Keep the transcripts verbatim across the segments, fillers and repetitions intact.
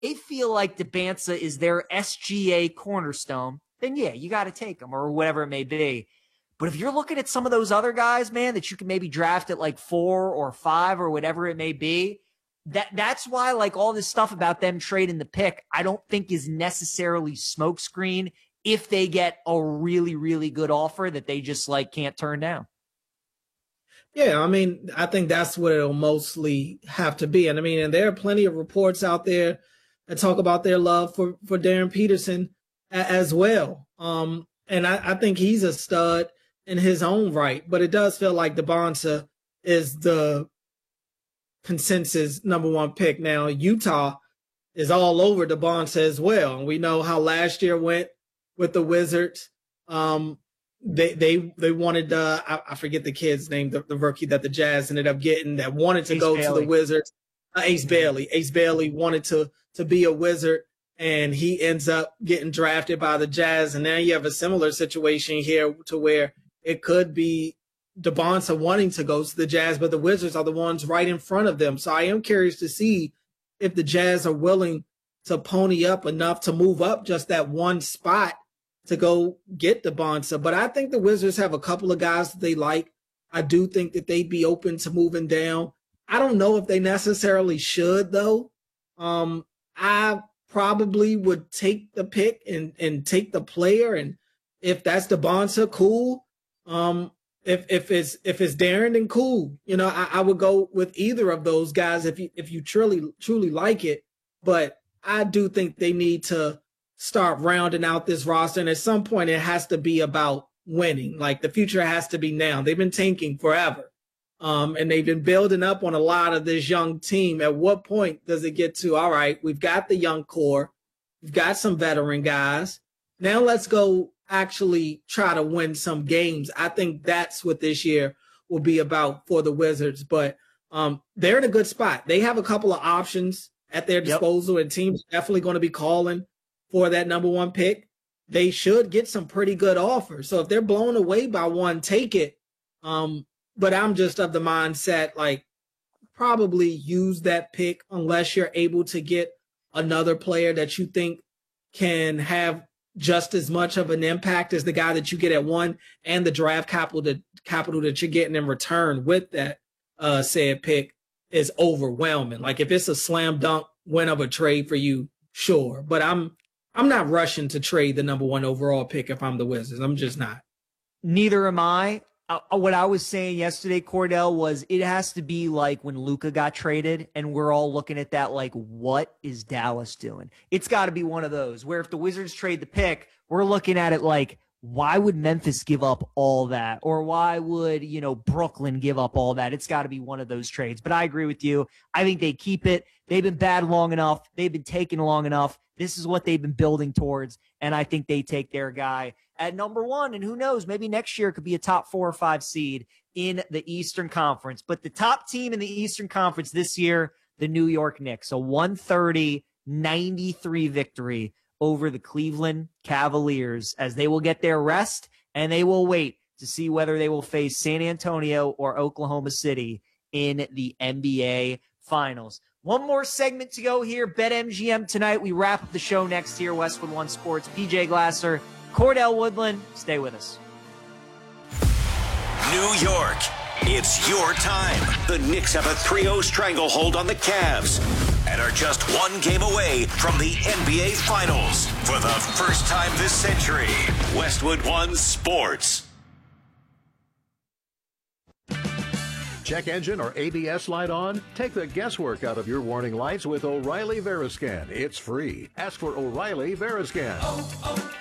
they feel like Debanza is their S G A cornerstone, then yeah, you got to take him or whatever it may be. But if you're looking at some of those other guys, man, that you can maybe draft at like four or five or whatever it may be, that that's why like all this stuff about them trading the pick, I don't think is necessarily smokescreen if they get a really, really good offer that they just like can't turn down. Yeah, I mean, I think that's what it'll mostly have to be. And I mean, and there are plenty of reports out there that talk about their love for, for Darren Peterson a, as well. Um, and I, I think he's a stud in his own right, but it does feel like Debanza is the consensus number one pick. Now, Utah is all over Debanza as well. And we know how last year went with the Wizards. Um, they they they wanted, uh, I, I forget the kid's name, the, the rookie that the Jazz ended up getting that wanted to Ace go Bailey. to the Wizards. Uh, Ace Bailey. Ace Bailey wanted to to be a Wizard, and he ends up getting drafted by the Jazz. And now you have a similar situation here to where it could be Debanza wanting to go to the Jazz, but the Wizards are the ones right in front of them. So I am curious to see if the Jazz are willing to pony up enough to move up just that one spot to go get Debanza. But I think the Wizards have a couple of guys that they like. I do think that they'd be open to moving down. I don't know if they necessarily should, though. Um, I probably would take the pick and, and take the player. And if that's Debanza, cool. Um, if if it's if it's Darren, then cool. You know, I, I would go with either of those guys if you if you truly truly like it. But I do think they need to start rounding out this roster, and at some point it has to be about winning. Like the future has to be now. They've been tanking forever, um, and they've been building up on a lot of this young team. At what point does it get to, all right, we've got the young core, we've got some veteran guys. Now let's go actually try to win some games. I think that's what this year will be about for the Wizards. But um, they're in a good spot. They have a couple of options at their disposal, yep. and teams are definitely going to be calling for that number one pick. They should get some pretty good offers. So if they're blown away by one, take it. Um, but I'm just of the mindset, like, probably use that pick unless you're able to get another player that you think can have just as much of an impact as the guy that you get at one, and the draft capital that capital that you're getting in return with that uh, said pick is overwhelming. Like if it's a slam dunk win of a trade for you, sure. But I'm I'm not rushing to trade the number one overall pick if I'm the Wizards. I'm just not. Neither am I. Uh, what I was saying yesterday, Cordell, was it has to be like when Luka got traded and we're all looking at that like, what is Dallas doing? It's got to be one of those where if the Wizards trade the pick, we're looking at it like, why would Memphis give up all that? Or why would, you know, Brooklyn give up all that? It's got to be one of those trades. But I agree with you. I think they keep it. They've been bad long enough. They've been taken long enough. This is what they've been building towards. And I think they take their guy at number one. And who knows, maybe next year it could be a top four or five seed in the Eastern Conference. But the top team in the Eastern Conference this year, the New York Knicks, a one thirty ninety-three victory over the Cleveland Cavaliers, as they will get their rest and they will wait to see whether they will face San Antonio or Oklahoma City in the N B A Finals. One more segment to go here. BetMGM tonight. We wrap up the show next here. Westwood One Sports. P J Glasser, Cordell Woodland. Stay with us. New York, it's your time. The Knicks have a three oh stranglehold on the Cavs and are just one game away from the N B A Finals for the first time this century. Westwood One Sports. Check engine or A B S light on? Take the guesswork out of your warning lights with O'Reilly Veriscan. It's free. Ask for O'Reilly Veriscan. Oh,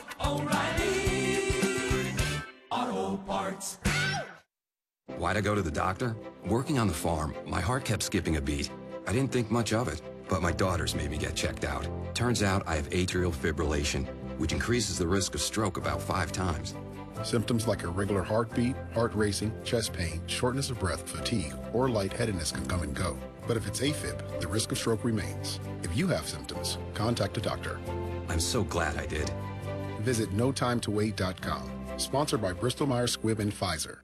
oh, oh, O'Reilly Auto Parts. Why'd I go to the doctor? Working on the farm, my heart kept skipping a beat. I didn't think much of it, but my daughters made me get checked out. Turns out I have atrial fibrillation, which increases the risk of stroke about five times. Symptoms like irregular heartbeat, heart racing, chest pain, shortness of breath, fatigue, or lightheadedness can come and go. But if it's AFib, the risk of stroke remains. If you have symptoms, contact a doctor. I'm so glad I did. Visit no time to wait dot com. Sponsored by Bristol Myers Squibb and Pfizer.